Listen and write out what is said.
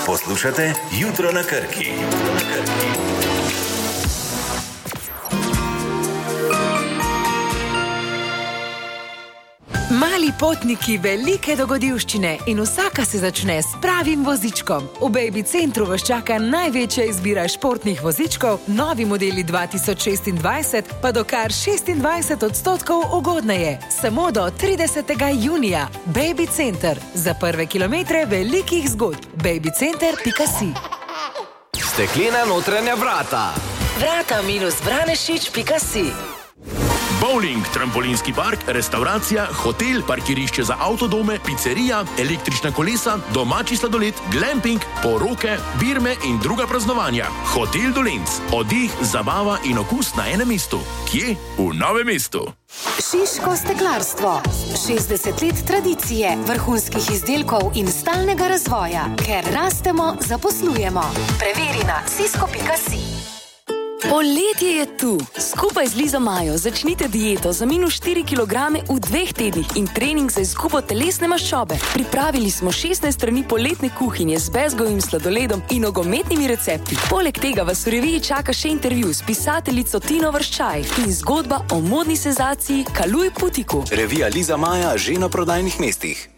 Poslušate Jutro na Krki. Mali potniki, velike dogodivščine in vsaka se začne s pravim vozičkom. V Baby Centru vas čaka največja izbira športnih vozičkov, novi modeli 2026 pa do kar 26% ugodneje. Samo do 30. junija. Baby Center. Za prve kilometre velikih zgodb. babycenter.si. Steklena notranja vrata. vrata-branešič.si. Bowling, trampolinski park, restauracija, hotel, parkirišče za avtodome, pizzerija, električna kolesa, domači sladoled, glamping, poroke, birme in druga praznovanja. Hotel Dolenc. Oddih, zabava in okus na enem mestu. Kje? V Novem mestu. Šiško steklarstvo. 60 let tradicije, vrhunskih izdelkov in stalnega razvoja. Ker rastemo, zaposlujemo. Preveri na cisco.si. Poletje je tu. Skupaj z Lizo Majo začnite dieto za -4 kilograme v 2 tednih in trening za izgubo telesne maščobe. Pripravili smo 16 strani poletne kuhinje z bezgovim sladoledom in nogometnimi recepti. Poleg tega vas v reviji čaka še intervju s pisateljico Tino Vrščaj in zgodba o modni senzaciji Kaluj Putiku. Revija Liza Maja že na prodajnih mestih.